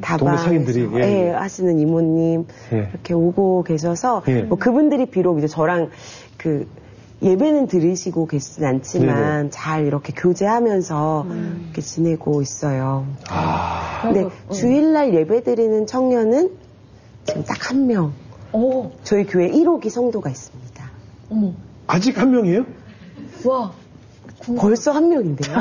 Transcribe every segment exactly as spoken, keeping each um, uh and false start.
다방 상인들이 예, 예, 예. 하시는 이모님 예. 이렇게 오고 계셔서 예. 뭐 그분들이 비록 이제 저랑 그 예배는 들으시고 계시진 않지만 네네. 잘 이렇게 교제하면서 음. 이렇게 지내고 있어요. 아. 근데 음. 주일날 예배 드리는 청년은 지금 딱 한 명. 오. 저희 교회 일 호기 성도가 있습니다. 어머. 아직 한 명이에요? 와. 벌써 한 명인데요.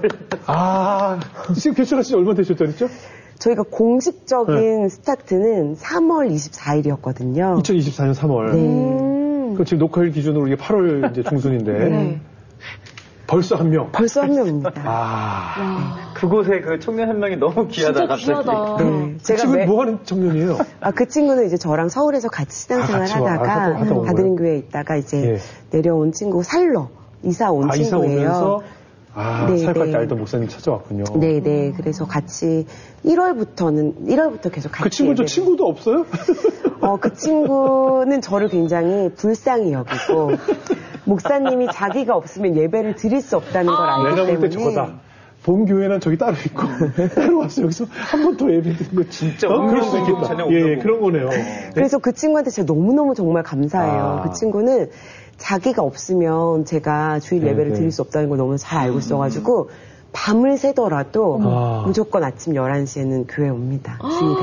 아, 지금 개척하신 지 얼마 되셨다 그랬죠? 저희가 공식적인 스타트는 삼월 이십사일이었거든요. 이천이십사 년 삼월. 네. 음. 그 지금 녹화일 기준으로 이게 팔월 이제 중순인데 네. 벌써 한 명. 벌써 한 명입니다. 아, 그곳에 그 청년 한 명이 너무 귀하다, 진짜 갑자기. 귀하다. 네. 그 제가 친구는 매- 뭐 하는 청년이에요? 아, 그 친구는 이제 저랑 서울에서 같이 신앙생활 아, 같이 와- 하다가 아, 하다 온 바드린 거예요? 교회에 있다가 이제 예. 내려온 친구 살러 이사 온 아, 이사 친구예요. 오면서 아, 네, 사역할 네. 때 알던 목사님 찾아왔군요. 네네. 그래서 같이 일월부터는 일월부터 계속 같이 그 친구 저 예배를- 친구도 없어요? 어, 그 친구는 저를 굉장히 불쌍히 여기고 목사님이 자기가 없으면 예배를 드릴 수 없다는 걸 알기 내가 볼 때문에 때 저거다. 본 교회는 저기 따로 있고 따로 와서 여기서 한 번 더 예배 드리는 거 진짜 어? 그럴 수 운명으로 있겠다. 저녁 예, 예, 온다고. 그런 거네요. 그래서 그 친구한테 제가 너무너무 정말 감사해요. 아. 그 친구는 자기가 없으면 제가 주일 네, 예배를 네. 드릴 수 없다는 걸 너무 잘 알고 있어가지고 밤을 새더라도 아. 무조건 아침 열한 시에는 교회 옵니다. 주일에.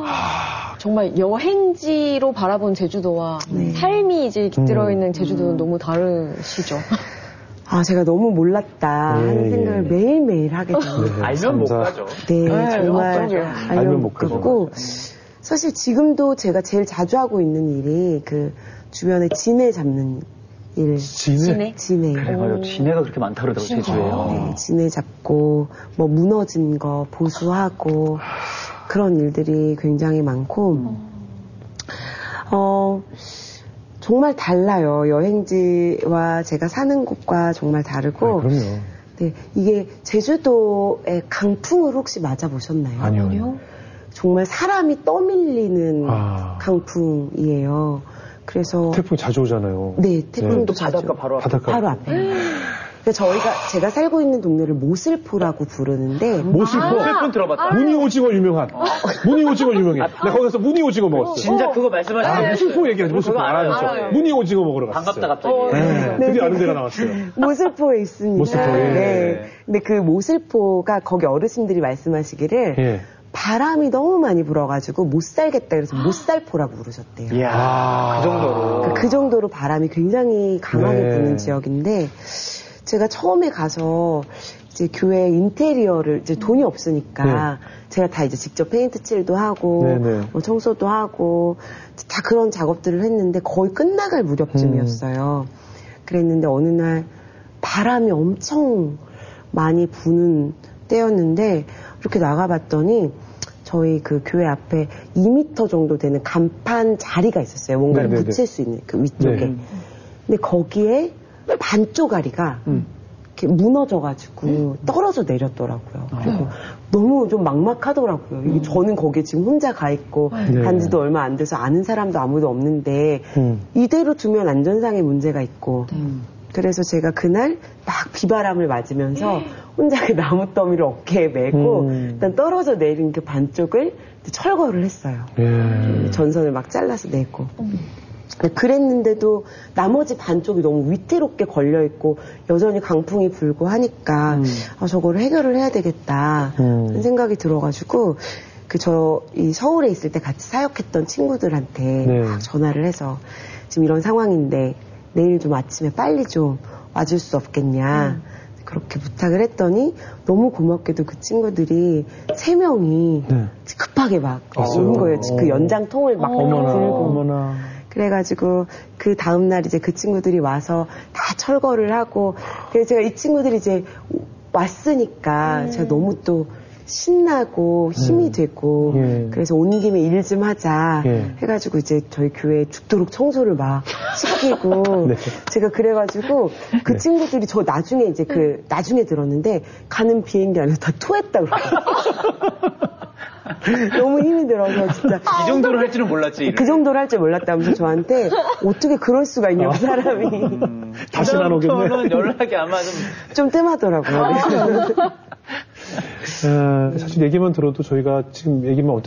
정말 여행지로 바라본 제주도와 네. 삶이 이제 깃들어 음. 있는 제주도는 너무 다르시죠. 아, 제가 너무 몰랐다 예, 하는 예. 생각을 매일매일 하게 됩니다. 네, 알면 못 감사. 가죠. 네, 네, 정말 그러게요. 알면 알면 못 못 가죠. 가고 사실 지금도 제가 제일 자주 하고 있는 일이 그 주변에 진해 잡는 일. 진해? 진해. 그래, 맞아. 진해가 그렇게 많다 그러더라고, 제주에요. 네, 진해 잡고 뭐 무너진 거 보수하고 그런 일들이 굉장히 많고 어 정말 달라요. 여행지와 제가 사는 곳과 정말 다르고 아, 그럼요. 네, 이게 제주도의 강풍을 혹시 맞아보셨나요? 아니요. 아니요. 정말 사람이 떠밀리는 아. 강풍이에요. 그래서 태풍이 자주 오잖아요. 네, 태풍도 네. 자주 바닷가 바로 앞에. 바닷가. 바로 앞에. 그래서 저희가 제가 살고 있는 동네를 모슬포라고 부르는데 모슬포. 태풍 들어봤다. 무늬 오징어 유명한. 무늬 오징어 유명해. 내가 거기서 무늬 오징어 먹었어. 진짜 그거 아, 말씀하시는 모슬포 얘기하지. 모슬포 그거 알아요. 알아요. 알아요. 무늬 오징어 먹으러 갔어요. 반갑다, 갑자기. 네, 네, 드디어 네. 아는 데가 나왔어요. 모슬포에 있습니다. 모슬포, 예. 네. 근데 그 모슬포가 거기 어르신들이 말씀하시기를 예. 바람이 너무 많이 불어가지고 못 살겠다 그래서 못살포라고 부르셨대요. 이야, 아. 그 정도로. 그, 그 정도로 바람이 굉장히 강하게 네. 부는 지역인데 제가 처음에 가서 이제 교회 인테리어를 이제 돈이 없으니까 제가 다 이제 직접 페인트 칠도 하고 네, 네. 뭐 청소도 하고 다 그런 작업들을 했는데 거의 끝나갈 무렵쯤이었어요. 그랬는데 어느 날 바람이 엄청 많이 부는 때였는데 이렇게 나가봤더니 저희 그 교회 앞에 이 미터 정도 되는 간판 자리가 있었어요. 뭔가를 네네네. 붙일 수 있는 그 위쪽에. 네. 근데 거기에 반쪽아리가 이렇게 무너져가지고 떨어져 내렸더라고요. 그리고 너무 좀 막막하더라고요. 이게 저는 거기에 지금 혼자 가 있고 네. 간지도 얼마 안 돼서 아는 사람도 아무도 없는데 음. 이대로 두면 안전상의 문제가 있고 그래서 제가 그날 막 비바람을 맞으면서 혼자 그 나무 더미를 어깨에 메고 음. 일단 떨어져 내린 그 반쪽을 철거를 했어요. 예. 전선을 막 잘라서 내고. 그랬는데도 나머지 반쪽이 너무 위태롭게 걸려있고 여전히 강풍이 불고 하니까 음. 아, 저거를 해결을 해야 되겠다 음. 하는 생각이 들어가지고 그 저 이 서울에 있을 때 같이 사역했던 친구들한테 네. 막 전화를 해서 지금 이런 상황인데 내일 좀 아침에 빨리 좀 와줄 수 없겠냐 그렇게 부탁을 했더니 너무 고맙게도 그 친구들이 세 명이 네. 급하게 막 왔어요? 온 거예요. 그 어. 연장통을 막 어머나, 들고 어머나. 그래가지고 그 다음날 이제 그 친구들이 와서 다 철거를 하고 그래서 제가 이 친구들이 이제 왔으니까 제가 너무 또 신나고 힘이 되고 예. 그래서 온 김에 일 좀 하자 예. 해가지고 이제 저희 교회 죽도록 청소를 막 시키고 네. 제가 그래가지고 그 네. 친구들이 저 나중에 이제 그 나중에 들었는데 가는 비행기 안에서 다 토했다고 너무 힘이 들어서 진짜 이 정도로 할 줄은 몰랐지. 이를. 그 정도로 할 줄 몰랐다면서 저한테 어떻게 그럴 수가 있냐고 사람이 음, 다시는 안 오겠네. 그다음부터는 연락이 아마 좀. 좀 뜸하더라고요. 어, 사실 얘기만 들어도 저희가 지금 얘기만